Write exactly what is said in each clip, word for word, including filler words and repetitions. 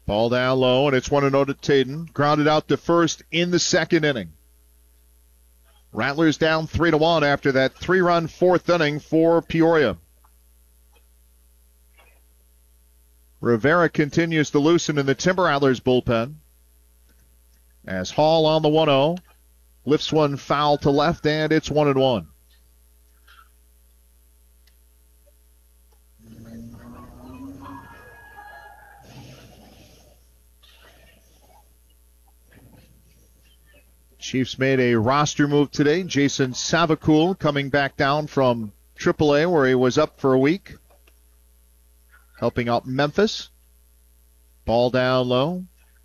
Ball down low, and it's one and oh to Taden. Grounded out to first in the second inning. Rattlers down three to one after that three-run fourth inning for Peoria. Rivera continues to loosen in the Timber Rattlers bullpen. As Hall on the one oh lifts one foul to left, and it's one and one. Chiefs made a roster move today. Jason Savakul coming back down from triple A where he was up for a week, helping out Memphis. Ball down low.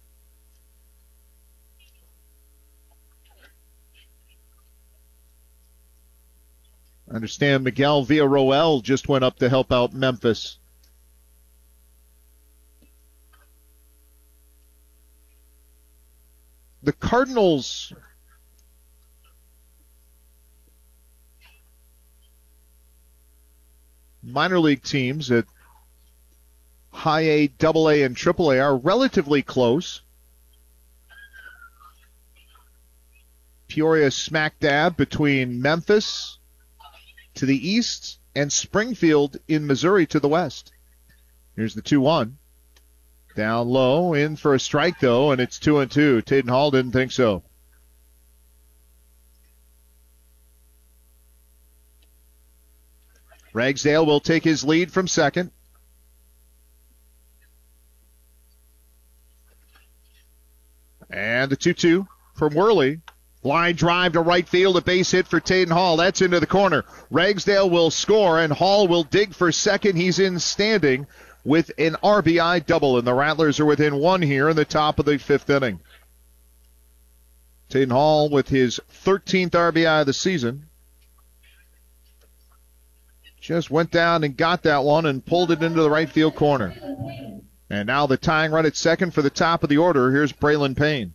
I understand Miguel Villarroel just went up to help out Memphis. The Cardinals minor league teams at high A, double A, and triple A are relatively close. Peoria smack dab between Memphis to the east and Springfield in Missouri to the west. Here's the two one. Down low, in for a strike, though, and it's two and two. Taden Hall didn't think so. Ragsdale will take his lead from second. And the two two from Worley. Line drive to right field, a base hit for Taden Hall. That's into the corner. Ragsdale will score, and Hall will dig for second. He's in standing with an R B I double, and the Rattlers are within one here in the top of the fifth inning. Taden Hall with his thirteenth R B I of the season. Just went down and got that one and pulled it into the right field corner. And now the tying run at second for the top of the order. Here's Braylon Payne.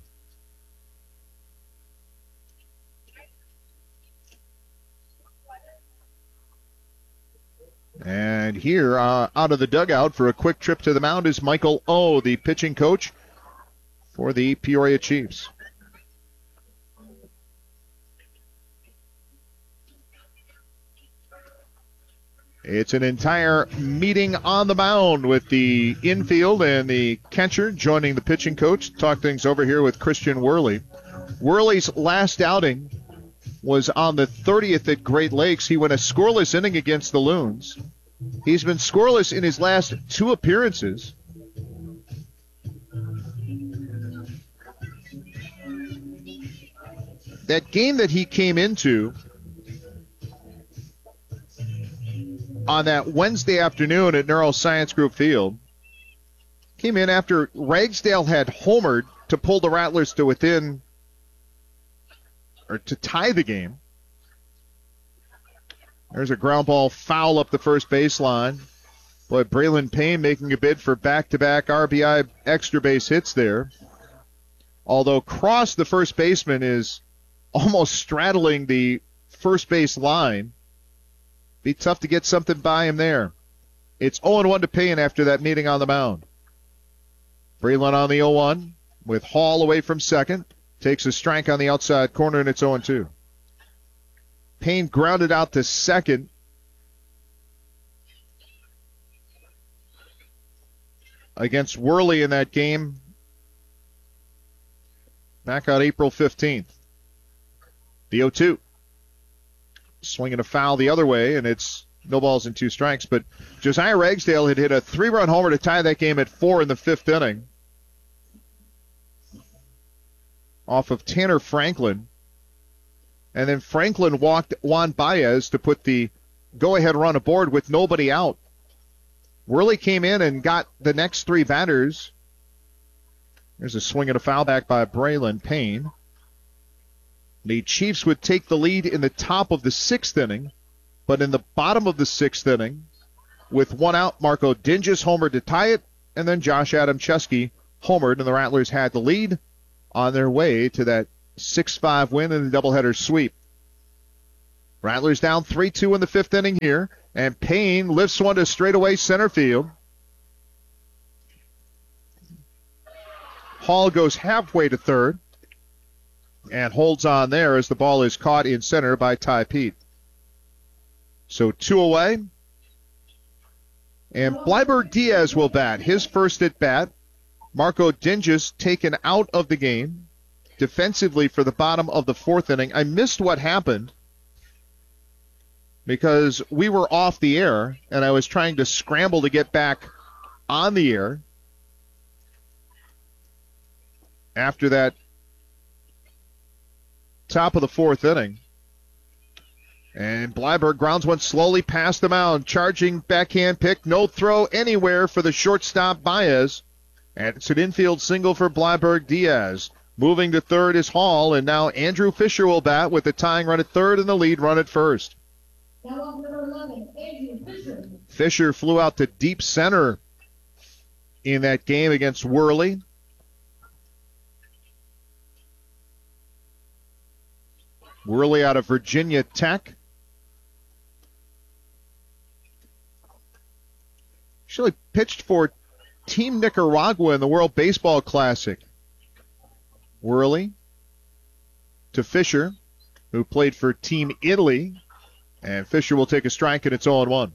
And here, uh, out of the dugout for a quick trip to the mound is Michael O., the pitching coach for the Peoria Chiefs. It's an entire meeting on the mound with the infield and the catcher joining the pitching coach. Talk things over here with Christian Worley. Worley's last outing was on the thirtieth at Great Lakes. He went a scoreless inning against the Loons. He's been scoreless in his last two appearances. That game that he came into on that Wednesday afternoon at Neuroscience Group Field came in after Ragsdale had homered to pull the Rattlers to within or to tie the game. There's a ground ball foul up the first baseline. Boy, Braylon Payne making a bid for back-to-back R B I extra base hits there. Although Cross, the first baseman, is almost straddling the first base line. Be tough to get something by him there. It's oh and one to Payne after that meeting on the mound. Braylon on the oh one with Hall away from second. Takes a strike on the outside corner, and it's oh and two. Payne grounded out to second. Against Worley in that game back on April fifteenth. The oh two. Swinging a foul the other way, and it's no balls and two strikes. But Josiah Ragsdale had hit a three-run homer to tie that game at four in the fifth inning. Off of Tanner Franklin. And then Franklin walked Juan Baez to put the go-ahead run aboard with nobody out. Worley came in and got the next three batters. There's a swing and a foul back by Braylon Payne. The Chiefs would take the lead in the top of the sixth inning, but in the bottom of the sixth inning, with one out, Marco Dinges homered to tie it, and then Josh Adamczewski homered, and the Rattlers had the lead on their way to that six five win in the doubleheader sweep. Rattlers down three two in the fifth inning here, and Payne lifts one to straightaway center field. Hall goes halfway to third and holds on there as the ball is caught in center by Ty Pete. So two away. And Bleiberg Diaz will bat his first at bat. Marco Dinges taken out of the game defensively for the bottom of the fourth inning. I missed what happened because we were off the air and I was trying to scramble to get back on the air after that top of the fourth inning. And Bleiberg grounds one slowly past the mound. Charging backhand pick. No throw anywhere for the shortstop Baez. And it's an infield single for Bleiberg Diaz. Moving to third is Hall. And now Andrew Fisher will bat with the tying run at third and the lead run at first. Fisher flew out to deep center in that game against Worley. Worley out of Virginia Tech. Actually pitched for Team Nicaragua in the World Baseball Classic. Worley to Fisher, who played for Team Italy. And Fisher will take a strike, and it's oh one.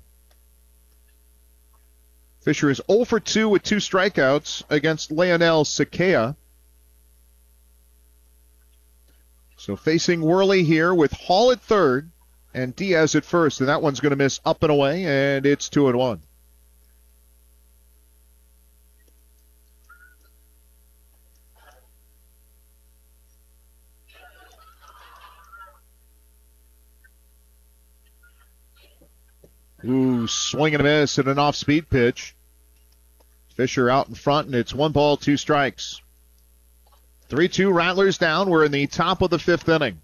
Fisher is oh for two with two strikeouts against Leonel Sakea. So facing Worley here with Hall at third and Diaz at first, and that one's going to miss up and away, and it's two and one. Ooh, swing and a miss and an off-speed pitch. Fisher out in front, and it's one ball, two strikes. three two Rattlers down. We're in the top of the fifth inning.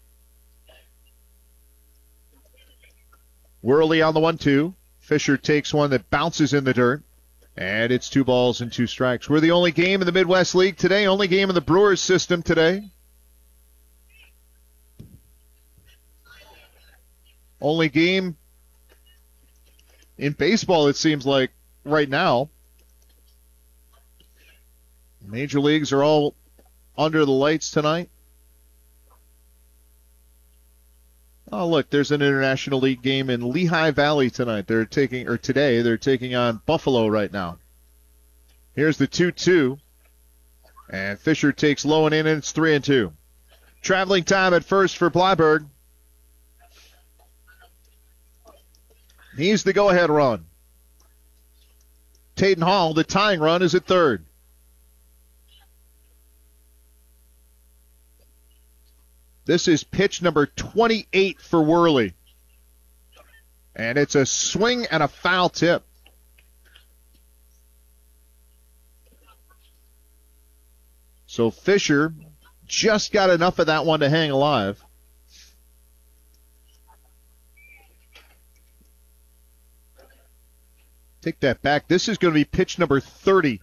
Worley on the one two. Fisher takes one that bounces in the dirt. And it's two balls and two strikes. We're the only game in the Midwest League today, only game in the Brewers system today. Only game in baseball, it seems like, right now. Major leagues are all under the lights tonight. Oh, look, there's an International League game in Lehigh Valley tonight. They're taking, or today, they're taking on Buffalo right now. Here's the two two. And Fisher takes low and in, and it's three and two. Traveling time at first for Bleiberg. He's the go-ahead run. Taden Hall, the tying run, is at third. This is pitch number twenty-eight for Worley. And it's a swing and a foul tip. So Fisher just got enough of that one to hang alive. Take that back. This is going to be pitch number thirty.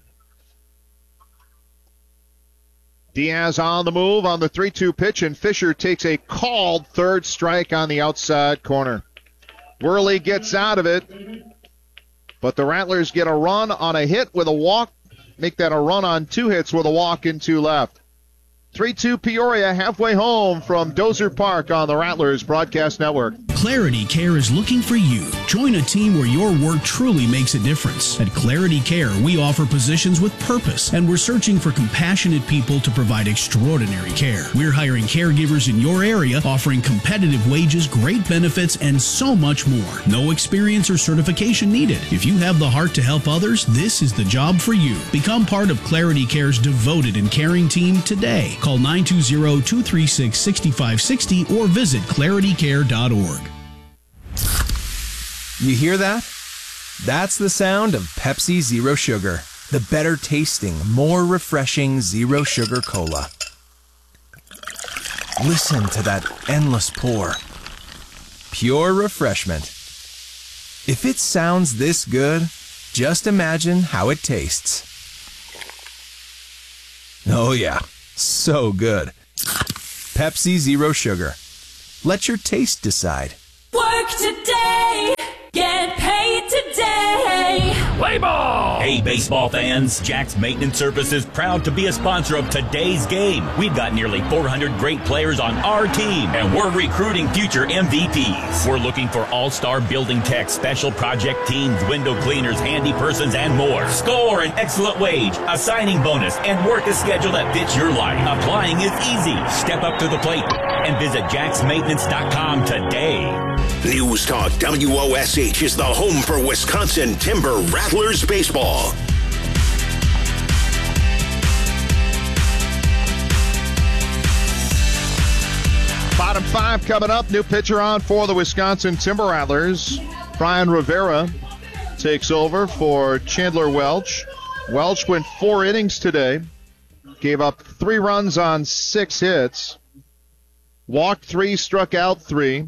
Diaz on the move on the three two pitch, and Fisher takes a called third strike on the outside corner. Worley gets out of it, but the Rattlers get a run on a hit with a walk, make that a run on two hits with a walk and two left. three two Peoria, halfway home from Dozer Park on the Rattlers Broadcast Network. Clarity Care is looking for you. Join a team where your work truly makes a difference. At Clarity Care, we offer positions with purpose, and we're searching for compassionate people to provide extraordinary care. We're hiring caregivers in your area, offering competitive wages, great benefits, and so much more. No experience or certification needed. If you have the heart to help others, this is the job for you. Become part of Clarity Care's devoted and caring team today. Call nine two zero, two three six, six five six zero or visit clarity care dot org. You hear that? That's the sound of Pepsi Zero Sugar, the better tasting, more refreshing zero sugar cola. Listen to that endless pour. Pure refreshment. If it sounds this good, just imagine how it tastes. Oh yeah, so good. Pepsi Zero Sugar. Let your taste decide. Work today, get paid today. Play ball! Hey, baseball fans, Jack's Maintenance Service is proud to be a sponsor of today's game. We've got nearly four hundred great players on our team, and we're recruiting future M V Ps. We're looking for all-star building techs, special project teams, window cleaners, handy persons, and more. Score an excellent wage, a signing bonus, and work a schedule that fits your life. Applying is easy. Step up to the plate and visit jacks maintenance dot com today. News Talk W O S H is the home for Wisconsin Timber Rattlers baseball. Bottom five coming up. New pitcher on for the Wisconsin Timber Rattlers. Brian Rivera takes over for Chandler Welch. Welch went four innings today. Gave up three runs on six hits. Walked three, struck out three.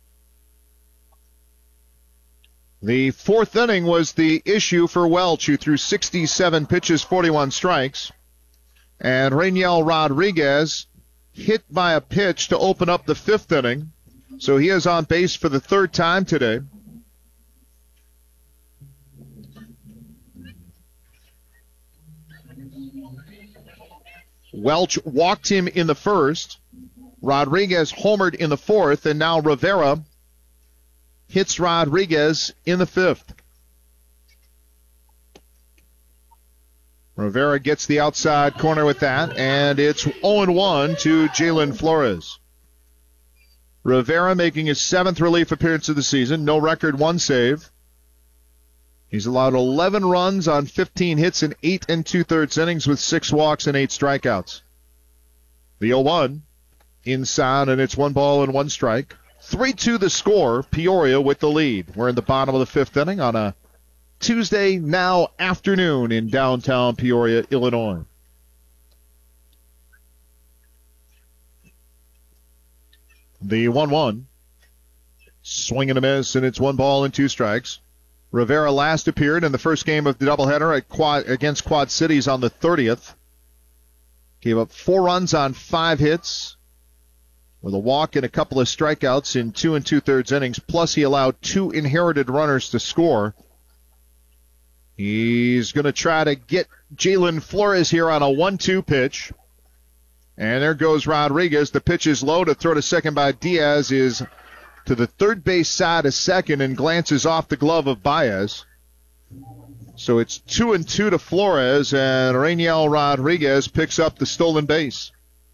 The fourth inning was the issue for Welch, who threw sixty-seven pitches, forty-one strikes. And Rainiel Rodriguez hit by a pitch to open up the fifth inning. So he is on base for the third time today. Welch walked him in the first. Rodriguez homered in the fourth, and now Rivera hits Rodriguez in the fifth. Rivera gets the outside corner with that, and it's oh one to Jalen Flores. Rivera making his seventh relief appearance of the season. No record, one save. He's allowed eleven runs on fifteen hits in eight and two-thirds innings with six walks and eight strikeouts. The oh one inside, and it's one ball and one strike. three two the score. Peoria with the lead. We're in the bottom of the fifth inning on a Tuesday now afternoon in downtown Peoria, Illinois. The one one. Swing and a miss, and it's one ball and two strikes. Rivera last appeared in the first game of the doubleheader at Quad, against Quad Cities on the thirtieth. Gave up four runs on five hits with a walk and a couple of strikeouts in two and two-thirds innings. Plus, he allowed two inherited runners to score. He's going to try to get Jalen Flores here on a one two pitch. And there goes Rodriguez. The pitch is low to throw to second by Diaz. Is to the third base side of second and glances off the glove of Baez. So it's two and two to Flores, and Rainiel Rodriguez picks up the stolen base.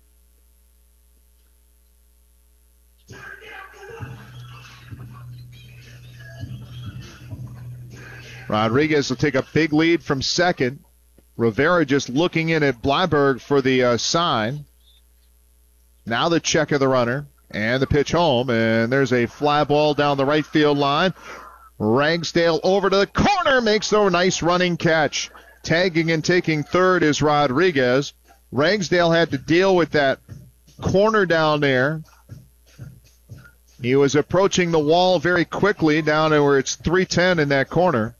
Rodriguez will take a big lead from second. Rivera just looking in at Bleiberg for the uh, sign. Now the check of the runner and the pitch home, and there's a fly ball down the right field line. Ragsdale over to the corner, makes a nice running catch. Tagging and taking third is Rodriguez. Ragsdale had to deal with that corner down there. He was approaching the wall very quickly down to where it's three ten in that corner.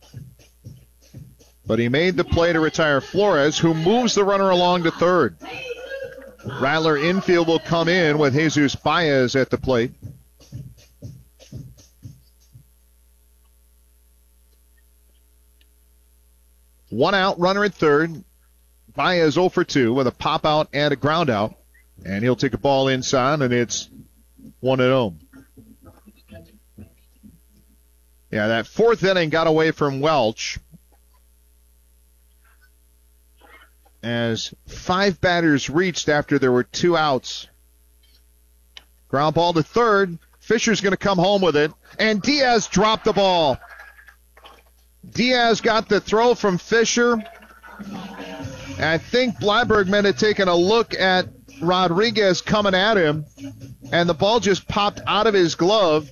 But he made the play to retire Flores, who moves the runner along to third. Rattler infield will come in with Jesus Baez at the plate. One out, runner at third. Baez oh for two with a pop out and a ground out. And he'll take a ball inside, and it's one and oh. Yeah, that fourth inning got away from Welch as five batters reached after there were two outs. Ground ball to third. Fisher's going to come home with it, and Diaz dropped the ball. Diaz got the throw from Fisher. And I think Bleiberg may have taken a look at Rodriguez coming at him, and the ball just popped out of his glove.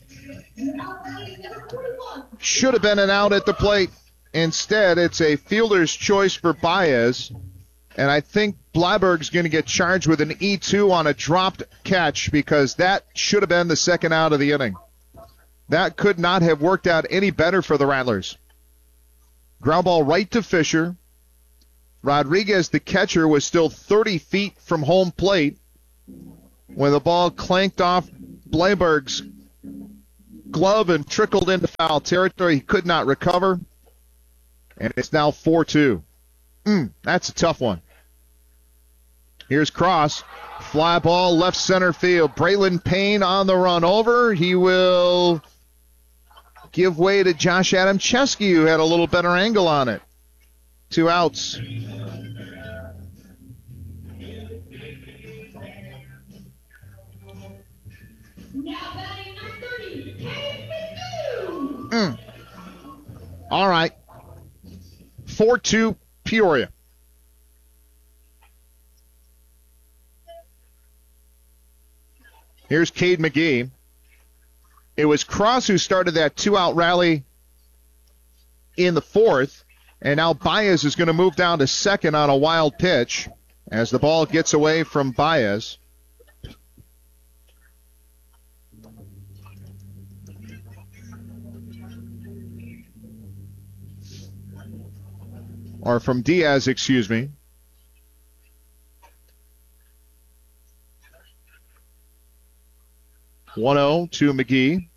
Should have been an out at the plate. Instead, it's a fielder's choice for Baez. And I think Bleiberg's going to get charged with an E two on a dropped catch because that should have been the second out of the inning. That could not have worked out any better for the Rattlers. Ground ball right to Fisher. Rodriguez, the catcher, was still thirty feet from home plate when the ball clanked off Bleiberg's glove and trickled into foul territory. He could not recover. And it's now four two. Mm, that's a tough one. Here's Cross. Fly ball left center field. Braylon Payne on the run over. He will give way to Josh Adamczewski, who had a little better angle on it. Two outs. Mm. All right. four two Peoria. Here's Cade McGee. It was Cross who started that two-out rally in the fourth, and now Baez is going to move down to second on a wild pitch as the ball gets away from Baez. Or from Diaz, excuse me. one oh to McGee.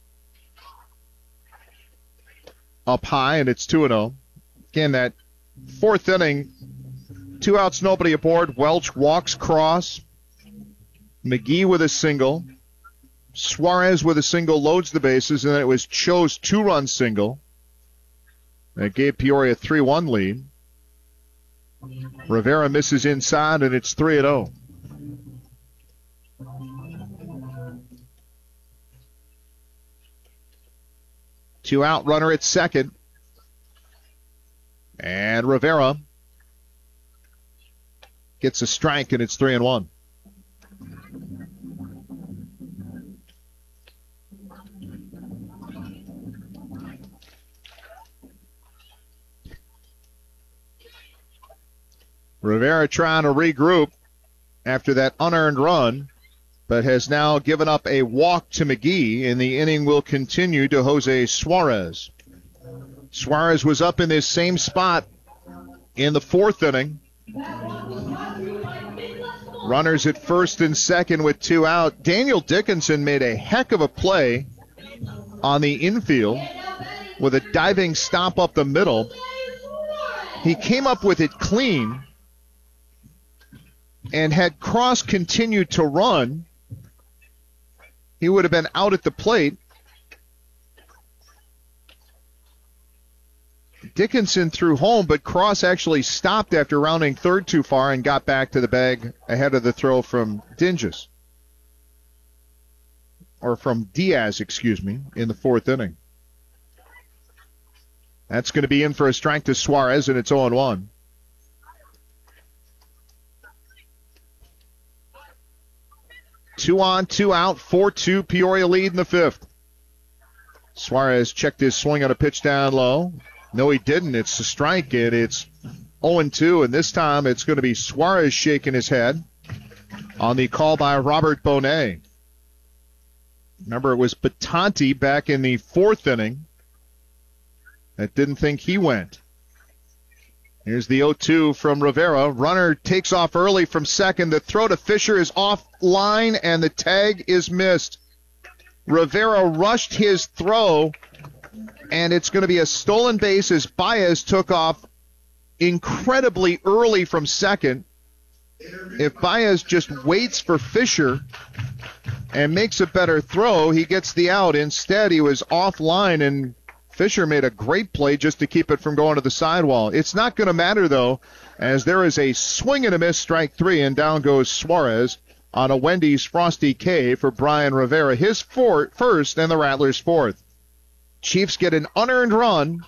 Up high, and it's two oh. Again, that fourth inning, two outs, nobody aboard. Welch walks Cross. McGee with a single. Suarez with a single loads the bases, and then it was Cho's two-run single. That gave Peoria a three one lead. Rivera misses inside, and it's three oh. Two out runner at second. And Rivera gets a strike, and it's three and one. Rivera trying to regroup after that unearned run, but has now given up a walk to McGee, and the inning will continue to Jose Suarez. Suarez was up in this same spot in the fourth inning. Runners at first and second with two out. Daniel Dickinson made a heck of a play on the infield with a diving stop up the middle. He came up with it clean, and had Cross continued to run, he would have been out at the plate. Dickinson threw home, but Cross actually stopped after rounding third too far and got back to the bag ahead of the throw from Dinges. Or from Diaz, excuse me, in the fourth inning. That's going to be in for a strike to Suarez, and it's oh one. Two on, two out, four two, Peoria lead in the fifth. Suarez checked his swing on a pitch down low. No, he didn't. It's a strike, and it's oh two, and this time it's going to be Suarez shaking his head on the call by Robert Bonet. Remember, it was Batanti back in the fourth inning that didn't think he went. Here's the oh two from Rivera. Runner takes off early from second. The throw to Fisher is offline, and the tag is missed. Rivera rushed his throw, and it's going to be a stolen base as Baez took off incredibly early from second. If Baez just waits for Fisher and makes a better throw, he gets the out. Instead, he was offline, and Fisher made a great play just to keep it from going to the sidewall. It's not going to matter, though, as there is a swing and a miss, strike three, and down goes Suarez on a Wendy's Frosty K for Brian Rivera, his four, first and the Rattlers' fourth. Chiefs get an unearned run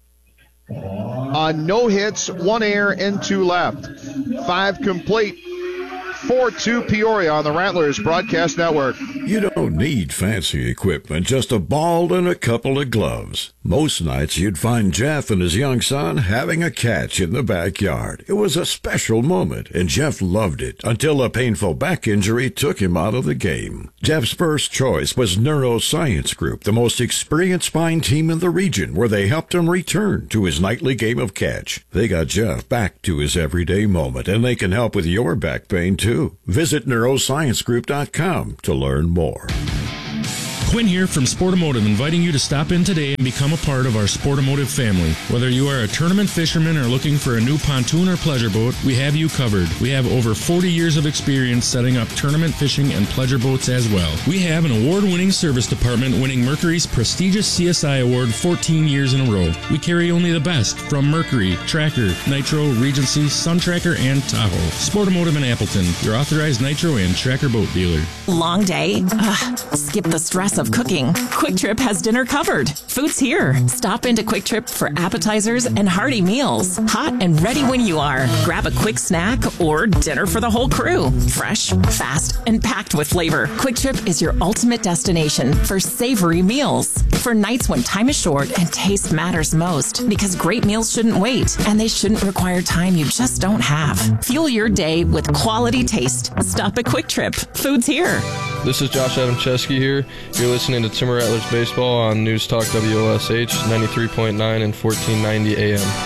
on no hits, one air, and two left. Five complete. four two Peoria on the Rattlers Broadcast Network. You don't need fancy equipment, just a ball and a couple of gloves. Most nights you'd find Jeff and his young son having a catch in the backyard. It was a special moment, and Jeff loved it until a painful back injury took him out of the game. Jeff's first choice was Neuroscience Group, the most experienced spine team in the region, where they helped him return to his nightly game of catch. They got Jeff back to his everyday moment, and they can help with your back pain, too. Visit neuroscience group dot com to learn more. Quinn here from Sportomotive, inviting you to stop in today and become a part of our Sportomotive family. Whether you are a tournament fisherman or looking for a new pontoon or pleasure boat, we have you covered. We have over forty years of experience setting up tournament fishing and pleasure boats as well. We have an award-winning service department winning Mercury's prestigious C S I award fourteen years in a row. We carry only the best from Mercury, Tracker, Nitro, Regency, Sun Tracker, and Tahoe. Sportomotive in Appleton, your authorized Nitro and Tracker boat dealer. Long day? Ugh, skip the stress of cooking. Quick Trip has dinner covered. Food's here. Stop into Quick Trip for appetizers and hearty meals. Hot and ready when you are. Grab a quick snack or dinner for the whole crew. Fresh, fast, and packed with flavor. Quick Trip is your ultimate destination for savory meals. For nights when time is short and taste matters most. Because great meals shouldn't wait, and they shouldn't require time you just don't have. Fuel your day with quality taste. Stop at Quick Trip. Food's here. This is Josh Adamczewski here. You're listening to Timber Rattlers Baseball on News Talk W O S H ninety-three point nine and fourteen ninety A M.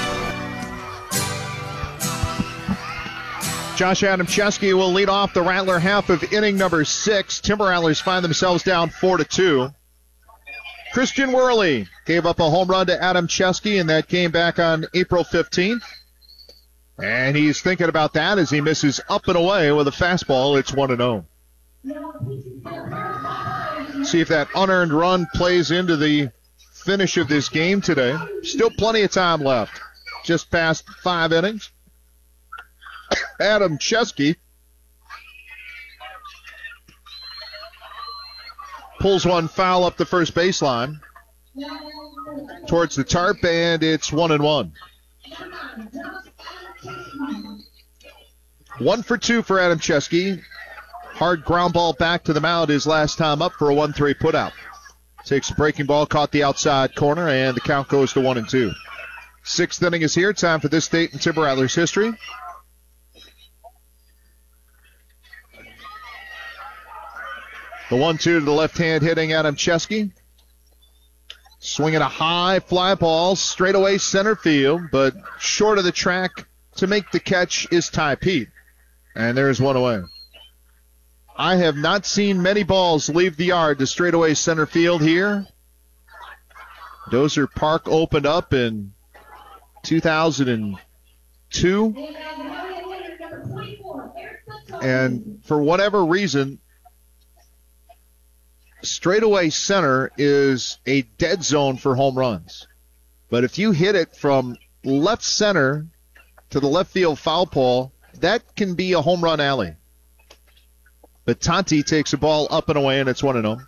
Josh Adamczewski will lead off the Rattler half of inning number six. Timber Rattlers find themselves down four to two. Christian Worley gave up a home run to Adamczewski, and that came back on April fifteenth. And he's thinking about that as he misses up and away with a fastball. It's one and oh. See if that unearned run plays into the finish of this game today. Still plenty of time left. Just past five innings. Adamczewski pulls one foul up the first baseline towards the tarp, and it's one and one. One for two for Adamczewski. Hard ground ball back to the mound his last time up for a one three putout. Takes a breaking ball, caught the outside corner, and the count goes to one and two. Sixth inning is here. Time for this date in Timber Rattlers history. The one two to the left-hand hitting Adamczewski. Swinging a high fly ball straight away center field, but short of the track to make the catch is Ty Pete. And there's one away. I have not seen many balls leave the yard to straightaway center field here. Dozer Park opened up in two thousand two. And for whatever reason, straightaway center is a dead zone for home runs. But if you hit it from left center to the left field foul pole, that can be a home run alley. But Tanti takes the ball up and away, and it's one and oh.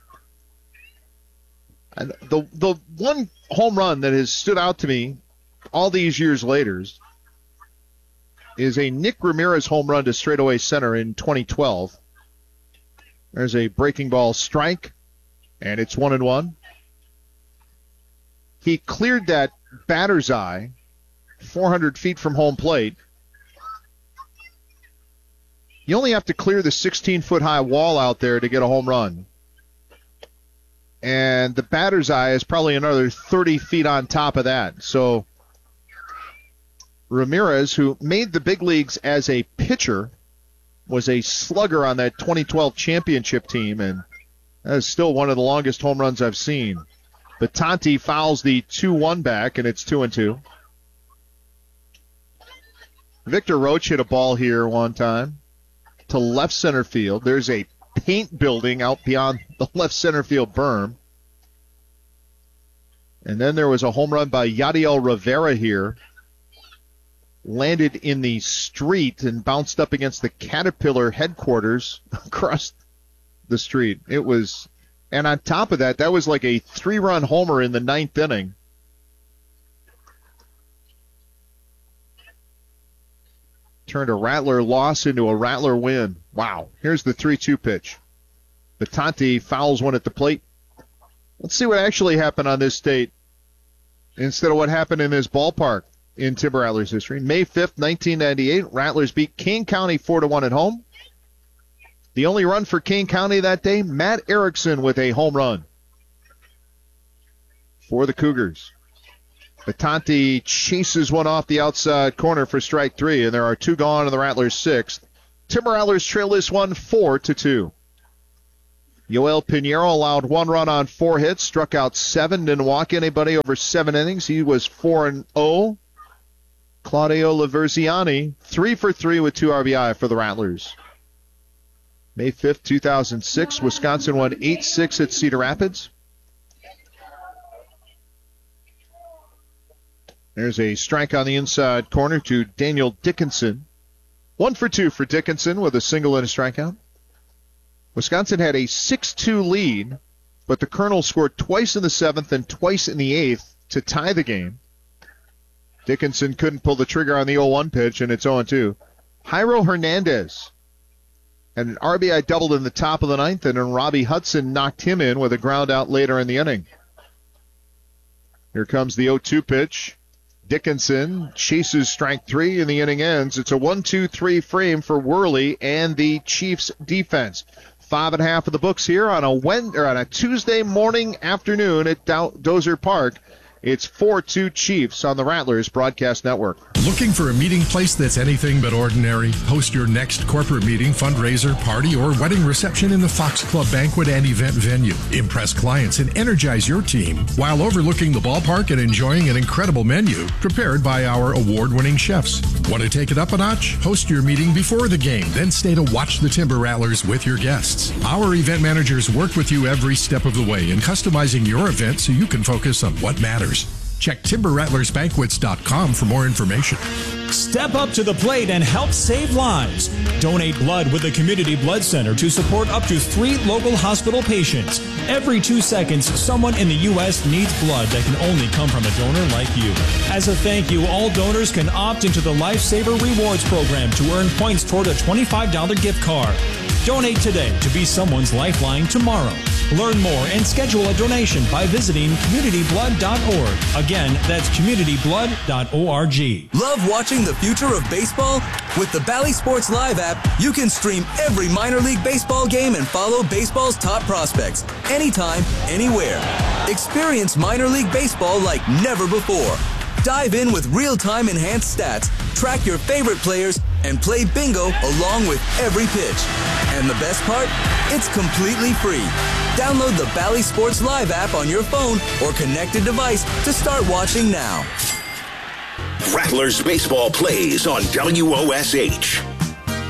And the the one home run that has stood out to me all these years later is a Nick Ramirez home run to straightaway center in twenty twelve. There's a breaking ball strike, and it's one and one. He cleared that batter's eye four hundred feet from home plate. You only have to clear the sixteen-foot high wall out there to get a home run. And the batter's eye is probably another thirty feet on top of that. So Ramirez, who made the big leagues as a pitcher, was a slugger on that twenty twelve championship team, and that is still one of the longest home runs I've seen. But Tanti fouls the two one back, and it's two and two. Victor Roach hit a ball here one time to left center field. There's a paint building out beyond the left center field berm. And then there was a home run by Yadiel Rivera here. Landed in the street and bounced up against the Caterpillar headquarters across the street. It was, and on top of that, that was like a three-run homer in the ninth inning. Turned a Rattler loss into a Rattler win. Wow. Here's the three two pitch. Batanti fouls one at the plate. Let's see what actually happened on this date instead of what happened in this ballpark in Timber Rattlers history. May fifth, nineteen ninety-eight, Rattlers beat Kane County four to one at home. The only run for Kane County that day, Matt Erickson with a home run for the Cougars. Batanti chases one off the outside corner for strike three, and there are two gone in the Rattlers' sixth. Timber Rattlers trail this one four to two. Yoel Pinheiro allowed one run on four hits, struck out seven, didn't walk anybody over seven innings. He was four and oh. Claudio Laverziani, three for three with two R B I for the Rattlers. May fifth, two thousand six, Wisconsin won eight six at Cedar Rapids. There's a strike on the inside corner to Daniel Dickinson. One for two for Dickinson with a single and a strikeout. Wisconsin had a six two lead, but the Colonels scored twice in the seventh and twice in the eighth to tie the game. Dickinson couldn't pull the trigger on the oh one pitch, and it's oh two. Jairo Hernandez had an R B I doubled in the top of the ninth, and then Robbie Hudson knocked him in with a ground out later in the inning. Here comes the oh two pitch. Dickinson chases strike three, and the inning ends. It's a one two three frame for Worley and the Chiefs defense. Five and a half of the books here on a Wednesday, or on a Tuesday morning afternoon at Do- Dozer Park. It's four two Chiefs on the Rattlers Broadcast Network. Looking for a meeting place that's anything but ordinary? Host your next corporate meeting, fundraiser, party, or wedding reception in the Fox Club banquet and event venue. Impress clients and energize your team while overlooking the ballpark and enjoying an incredible menu prepared by our award-winning chefs. Want to take it up a notch? Host your meeting before the game, then stay to watch the Timber Rattlers with your guests. Our event managers work with you every step of the way in customizing your event so you can focus on what matters. Check timber rattlers banquets dot com for more information. Step up to the plate and help save lives. Donate blood with the Community Blood Center to support up to three local hospital patients. Every two seconds, someone in the U S needs blood that can only come from a donor like you. As a thank you, all donors can opt into the Lifesaver Rewards program to earn points toward a twenty-five dollars gift card. Donate today to be someone's lifeline tomorrow. Learn more and schedule a donation by visiting community blood dot org. Again, that's community blood dot org. Love watching the future of baseball? With the Bally Sports Live app, you can stream every minor league baseball game and follow baseball's top prospects anytime, anywhere. Experience minor league baseball like never before. Dive in with real-time enhanced stats, track your favorite players, and play bingo along with every pitch. And the best part? It's completely free. Download the Bally Sports Live app on your phone or connected device to start watching now. Rattlers baseball plays on W O S H.